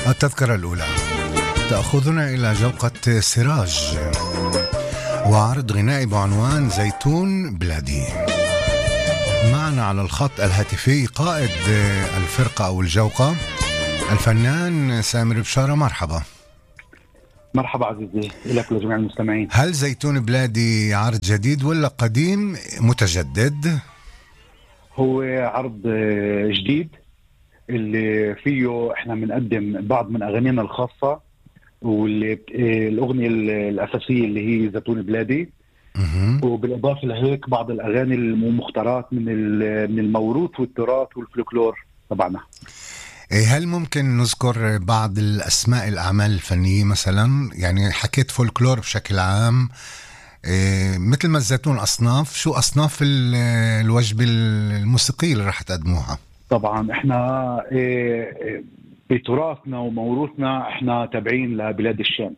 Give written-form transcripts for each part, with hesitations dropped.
التذكرة الأولى تأخذنا إلى جوقة سراج وعرض غنائي بعنوان زيتون بلادي. معنا على الخط الهاتفي قائد الفرقة أو الجوقة الفنان سامر بشارة. مرحبا. مرحبا عزيزي لك ولجميع المستمعين. هل زيتون بلادي عرض جديد ولا قديم متجدد؟ هو عرض جديد اللي فيه احنا بنقدم بعض من اغانينا الخاصة، واللي الاغنية الاساسية اللي هي زيتون بلادي، وبالاضافة لهيك بعض الاغاني المختارات من الموروث والتراث والفلكلور تبعنا. هل ممكن نذكر بعض الأسماء الأعمال الفنية مثلا؟ يعني حكيت فولكلور بشكل عام، مثل ما الزيتون أصناف، شو أصناف الوجبة الموسيقية اللي راح تقدموها؟ طبعا احنا بتراثنا وموروثنا احنا تابعين لبلاد الشام.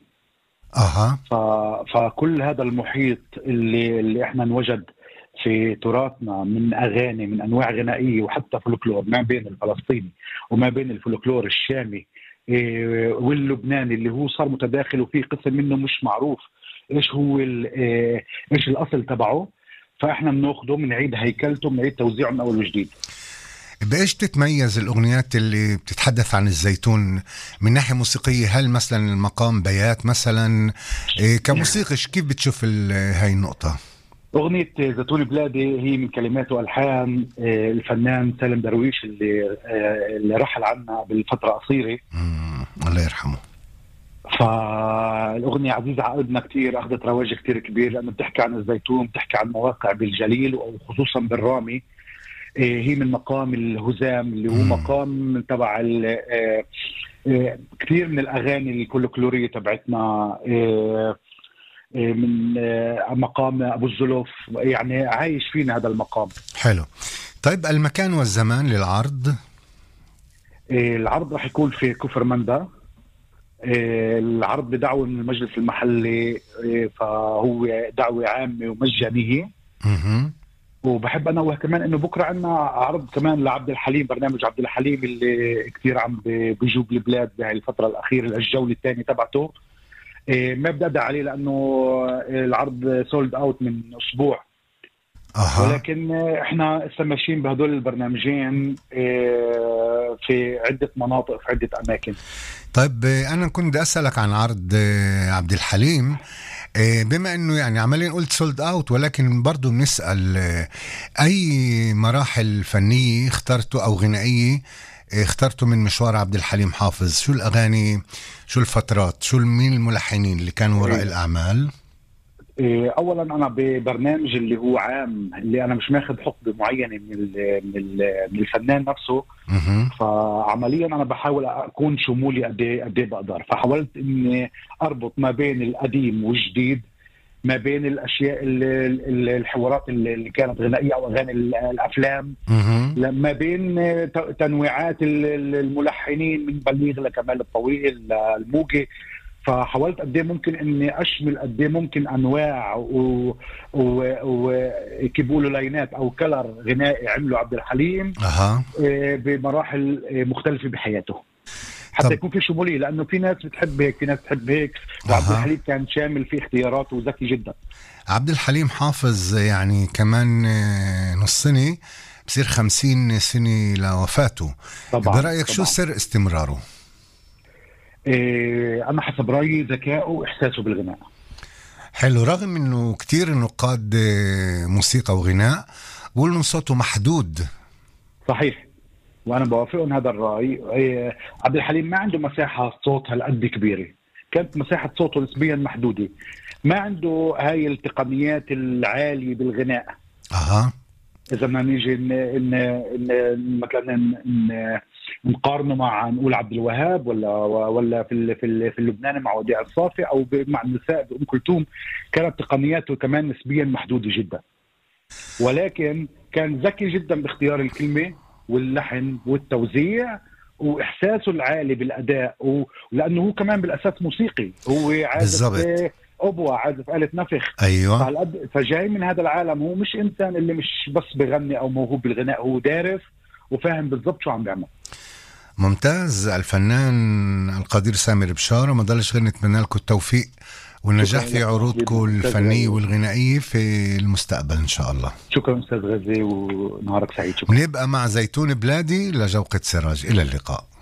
فكل هذا المحيط اللي احنا نوجد في تراثنا من أغاني، من أنواع غنائية وحتى فولكلور، ما بين الفلسطيني وما بين الفولكلور الشامي واللبناني اللي هو صار متداخل، وفي قسم منه مش معروف إيش هو إيش الأصل تبعه. فإحنا بناخده، بنعيد هيكلته، بنعيد توزيعه من أول وجديد. بإيش تتميز الأغنيات اللي بتتحدث عن الزيتون من ناحية موسيقية؟ هل مثلا المقام بيات مثلا كموسيقى كيف بتشوف هاي النقطة؟ أغنية زيتون بلادي هي من كلمات وألحان الفنان سالم درويش اللي رحل عنا بالفترة قصيرة، الله يرحمه. فالأغنية عزيزة على قلبنا كتير، أخذت رواج كتير كبير لأنه بتحكي عن الزيتون، بتحكي عن مواقع بالجليل وخصوصا بالرامي. هي من مقام الهزام اللي هو مقام تبع كتير من الأغاني الفولكلورية تبعتنا، من مقام أبو الزلف، يعني عايش فينا هذا المقام. حلو. طيب المكان والزمان للعرض؟ العرض راح يكون في كفر مندا. العرض بدعوة من المجلس المحلي، فهو دعوة عامة ومجانية. وبحب أنوه كمان إنه بكرة عنا عرض كمان لعبد الحليم، برنامج عبد الحليم اللي كتير عم بيجوب البلاد بهاي الفترة الأخيرة، الجولة الثانية تبعته. ما بدي أدعي عليه لأنه العرض سولد أوت من أسبوع. ولكن إحنا ماشيين بهدول البرنامجين في عدة مناطق، في عدة أماكن. طيب أنا كنت بدي أسألك عن عرض عبد الحليم، بما أنه يعني عمالين قلت سولد أوت، ولكن برضو بنسأل أي مراحل فنية اخترتوا أو غنائية اخترتوا من مشوار عبد الحليم حافظ؟ شو الأغاني، شو الفترات، شو مين الملحنين اللي كانوا وراء الأعمال؟ اولا انا ببرنامج اللي هو عام، اللي انا مش ماخذ حقبه معينه من الفنان نفسه. فعمليا انا بحاول اكون شمولي قد ايه بقدر. فحاولت اني اربط ما بين القديم والجديد، ما بين الاشياء الحوارات اللي كانت غنائيه او اغاني الافلام، ما بين تنويعات الملحنين من بليغ لكمال الطويل الموجي. فحاولت قد ايه ممكن اني اشمل قد ايه ممكن انواع كيف بيقولوا لاينات او كلر غنائي عمله عبد الحليم بمراحل مختلفه بحياته، حتى يكون في شموليه، لانه في ناس بتحب هيك، في ناس بتحب هيك. وعبد الحليم كان شامل في اختياراته وذكي جدا. عبد الحليم حافظ يعني كمان نص سنه بصير 50 سنه لوفاته. برأيك شو سر استمراره؟ أنا حسب رأيي ذكائه وإحساسه بالغناء. حلو. رغم أنه كتير نقاد موسيقى وغناء بيقولوا صوته محدود. صحيح، وأنا بوافقهم هذا الرأي. عبد الحليم ما عنده مساحة صوت هالقد كبيرة، كانت مساحة صوته نسبيا محدودة، ما عنده هاي التقنيات العالية بالغناء. إذا بدنا نيجي مثلا نقارنه مع نقول عبد الوهاب ولا في اللبناني مع وديع الصافي او مع النساء بأم كلثوم، كانت تقنياته كمان نسبيا محدودة جدا. ولكن كان ذكي جدا باختيار الكلمة واللحن والتوزيع واحساسه العالي بالاداء، ولانه هو كمان بالاساس موسيقي، هو عازف أبوة، عازف آلة نفخ. أيوة. فجاي من هذا العالم، هو مش إنسان اللي مش بس بغني أو موهوب بالغناء، هو دارس وفاهم بالضبط شو عم بيعمل. ممتاز. الفنان القدير سامر بشارة، ما ضلش غير نتمنى لكم التوفيق والنجاح في عروضكم الفنية والغنائية في المستقبل إن شاء الله. شكرا أستاذ غزي ونهارك سعيد. شكرا. نبقى مع زيتون بلادي لجوقة سراج، إلى اللقاء.